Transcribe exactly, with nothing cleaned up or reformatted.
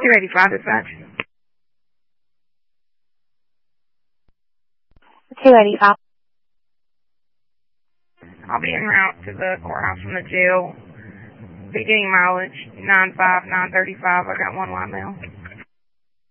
two eighty-five dispatch. two eighty-five. I'll be en route to the courthouse from the jail. Beginning mileage nine five nine thirty-five. I got one line mail.